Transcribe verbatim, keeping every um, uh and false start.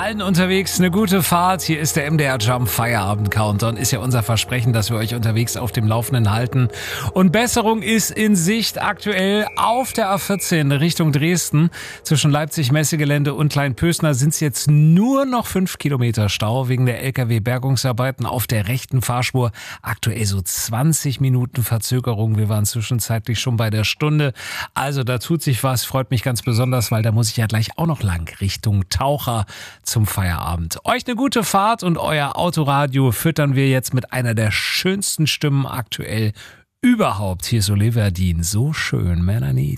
allen unterwegs eine gute Fahrt. Hier ist der M D R Jump Feierabend Countdown. Ist ja unser Versprechen, dass wir euch unterwegs auf dem Laufenden halten. Und Besserung ist in Sicht aktuell auf der A vierzehn Richtung Dresden. Zwischen Leipzig Messegelände und Kleinpösner sind es jetzt nur noch fünf Kilometer Stau wegen der L K W-Bergungsarbeiten auf der rechten Fahrspur. Aktuell so zwanzig Minuten Verzögerung. Wir waren zwischenzeitlich schon bei der Stunde. Also da tut sich was. Freut mich ganz besonders, weil da muss ich ja gleich auch noch lang Richtung Taucher zum Feierabend. Euch eine gute Fahrt und euer Autoradio füttern wir jetzt mit einer der schönsten Stimmen aktuell überhaupt. Hier ist Olivia Dean. So schön, Man I Need.